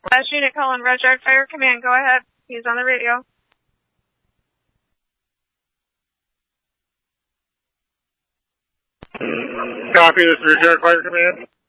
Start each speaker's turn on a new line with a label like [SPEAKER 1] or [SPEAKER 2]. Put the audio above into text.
[SPEAKER 1] Last unit calling Rudyard Fire Command. Go ahead. He's on the radio.
[SPEAKER 2] Copy, this is Rudyard Fire Command.